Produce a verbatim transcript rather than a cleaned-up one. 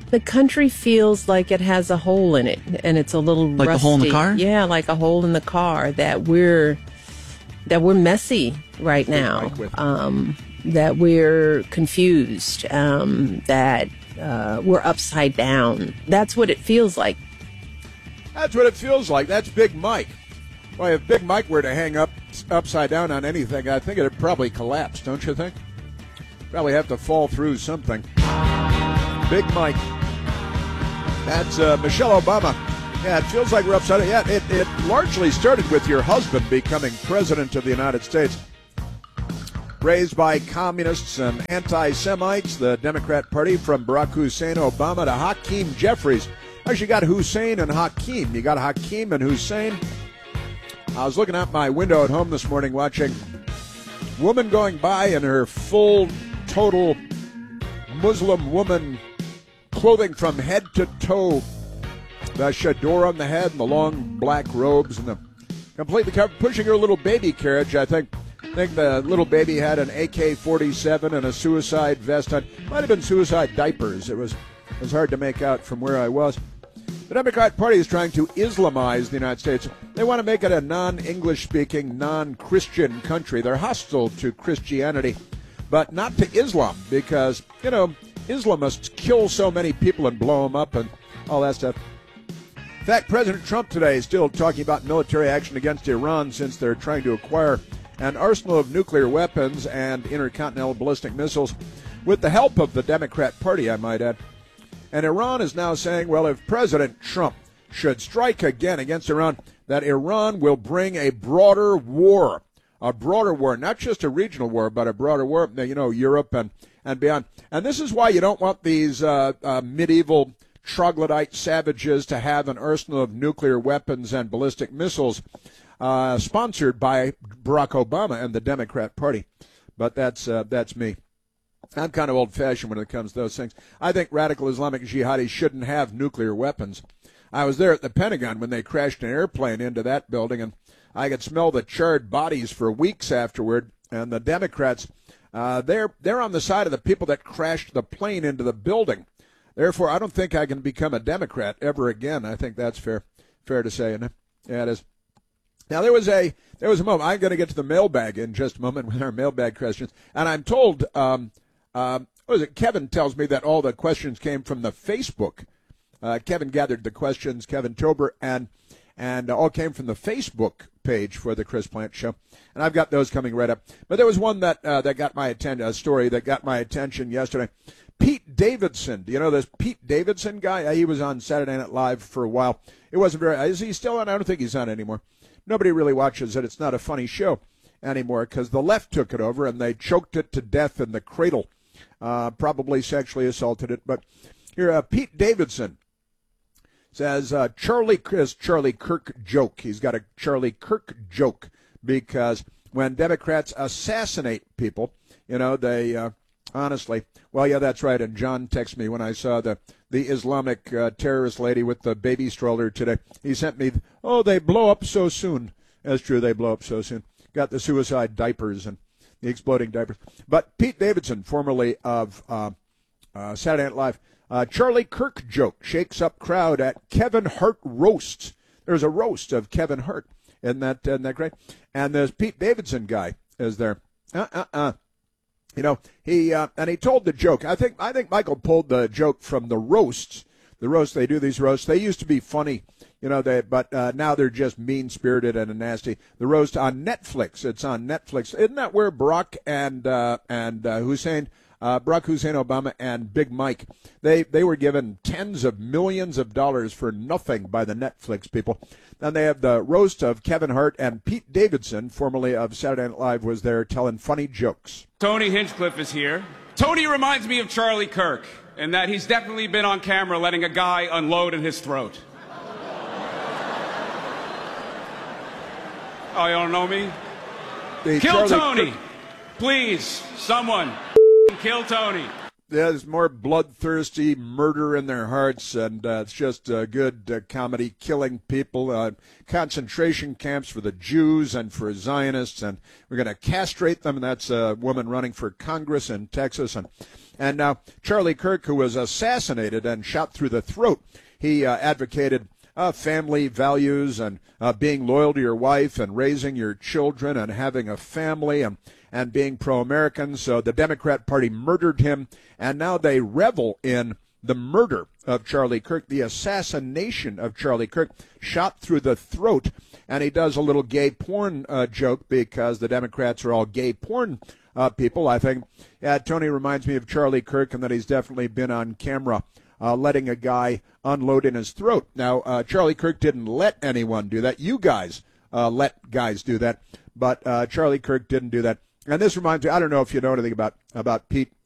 The country feels like it has a hole in it, and it's a little like rusty. a hole in the car. Yeah, like a hole in the car. That we're that we're messy right now. Um, that we're confused. Um, that uh, we're upside down. That's what it feels like. That's what it feels like. That's Big Mike. Well, if Big Mike were to hang up upside down on anything, I think it would probably collapse, don't you think? Probably have to fall through something. Big Mike. That's uh, Michelle Obama. Yeah, it feels like we're upside down. Yeah, it, it largely started with your husband becoming president of the United States. Raised by communists and anti-Semites, the Democrat Party, from Barack Hussein Obama to Hakeem Jeffries. Actually, you got Hussein and Hakeem. You got Hakeem and Hussein. I was looking out my window at home this morning watching a woman going by in her full, total Muslim woman clothing from head to toe. The chador on the head and the long black robes and the completely covered, pushing her little baby carriage. I think I think the little baby had an A K forty-seven and a suicide vest on. Might have been suicide diapers. It was, it was hard to make out from where I was. The Democrat Party is trying to Islamize the United States. They want to make it a non-English speaking, non-Christian country. They're hostile to Christianity, but not to Islam because, you know, Islamists kill so many people and blow them up and all that stuff. In fact, President Trump today is still talking about military action against Iran since they're trying to acquire an arsenal of nuclear weapons and intercontinental ballistic missiles with the help of the Democrat Party, I might add. And Iran is now saying, well, if President Trump should strike again against Iran, that Iran will bring a broader war, a broader war, not just a regional war, but a broader war, you know, Europe and, and beyond. And this is why you don't want these uh, uh, medieval troglodyte savages to have an arsenal of nuclear weapons and ballistic missiles uh, sponsored by Barack Obama and the Democrat Party. But that's uh, that's me. I'm kind of old-fashioned when it comes to those things. I think radical Islamic jihadis shouldn't have nuclear weapons. I was there at the Pentagon when they crashed an airplane into that building, and I could smell the charred bodies for weeks afterward. And the Democrats, uh, they're they're on the side of the people that crashed the plane into the building. Therefore, I don't think I can become a Democrat ever again. I think that's fair fair to say, isn't it? Yeah, it is. Now, there was a there was a moment. I'm going to get to the mailbag in just a moment with our mailbag questions. And I'm told, um, um, what was it? Kevin tells me that all the questions came from the Facebook. Uh, Kevin gathered the questions, Kevin Tober, and and all came from the Facebook page for the Chris Plante Show. And I've got those coming right up. But there was one that uh, that got my attention, a story that got my attention yesterday. Pete Davidson. Do you know this Pete Davidson guy? He was on Saturday Night Live for a while. It wasn't very. Is he still on? I don't think he's on anymore. Nobody really watches it. It's not a funny show anymore because the left took it over and they choked it to death in the cradle. Uh, probably sexually assaulted it. But here, uh, Pete Davidson says uh, Charlie is Charlie Kirk joke. He's got a Charlie Kirk joke because when Democrats assassinate people, you know, they uh, honestly, well, yeah, that's right. And John texted me when I saw the the Islamic uh, terrorist lady with the baby stroller today. He sent me, oh, they blow up so soon. That's true, they blow up so soon. Got the suicide diapers and the exploding diapers. But Pete Davidson, formerly of uh, uh, Saturday Night Live, uh, Charlie Kirk joke shakes up crowd at Kevin Hart roasts. There's a roast of Kevin Hart. Isn't that, isn't that great? And there's Pete Davidson guy is there. Uh-uh-uh. You know, he uh, and he told the joke. I think I think Michael pulled the joke from the roasts. The roasts, they do these roasts. They used to be funny, you know, they, but uh, now they're just mean-spirited and nasty. The roast on Netflix. It's on Netflix. Isn't that where Barack and uh, and uh, Hussein, uh, Barack Hussein Obama and Big Mike, they, they were given tens of millions of dollars for nothing by the Netflix people. Then they have the roast of Kevin Hart, and Pete Davidson, formerly of Saturday Night Live, was there telling funny jokes. Tony Hinchcliffe is here. Tony reminds me of Charlie Kirk, in that he's definitely been on camera letting a guy unload in his throat. Oh, you don't know me? The kill Charlie Tony! Kirk. Please, someone, kill Tony. there's more bloodthirsty murder in their hearts, and uh, it's just uh, good uh, comedy, killing people, uh, concentration camps for the Jews and for Zionists, and we're going to castrate them. And that's a woman running for Congress in Texas. And and now Charlie Kirk, who was assassinated and shot through the throat, he uh, advocated uh, family values and uh, being loyal to your wife and raising your children and having a family and and being pro-American. So the Democrat Party murdered him, and now they revel in the murder of Charlie Kirk, the assassination of Charlie Kirk, shot through the throat. And he does a little gay porn uh, joke because the Democrats are all gay porn uh, people, I think. Yeah, Tony reminds me of Charlie Kirk, and that he's definitely been on camera uh, letting a guy unload in his throat. Now, uh, Charlie Kirk didn't let anyone do that. You guys uh, let guys do that, but uh, Charlie Kirk didn't do that. And this reminds me, I don't know if you know anything about, about Pete